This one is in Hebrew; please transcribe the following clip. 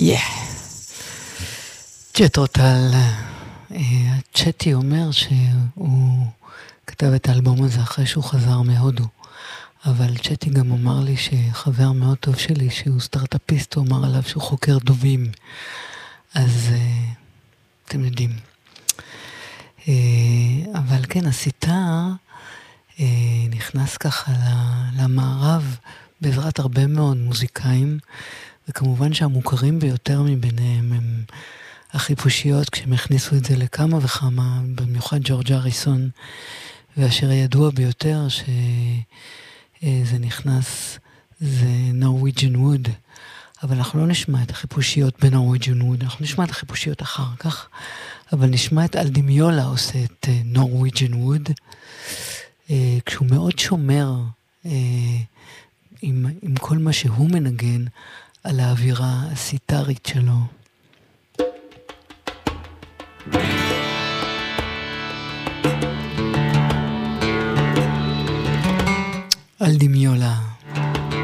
ג'טרוטל, צ'טי אומר שהוא כתב את האלבום הזה אחרי שהוא חזר מהודו, אבל צ'טי גם אמר לי שחבר מאוד טוב שלי שהוא סטארט-אפיסט, הוא אמר עליו שהוא חוקר דובים, אז אתם יודעים. אבל כן, הסיטאר נכנס ככה למערב בעזרת הרבה מאוד מוזיקאים, וכמובן שהמוכרים ביותר מביניהם הם החיפושיות, כשהם הכניסו את זה לכמה וכמה, במיוחד ג'ורג' אריסון, ואשר ידוע ביותר שזה נכנס, זה נורוויג'ן ווד, אבל אנחנו לא נשמע את החיפושיות בנורוויג'ן ווד, אנחנו נשמע את החיפושיות אחר כך, אבל נשמע את אלדימיולה עושה את נורוויג'ן ווד, כשהוא מאוד שומר עם כל מה שהוא מנגן על האווירה הסיטרית שלו. אלדימיולה.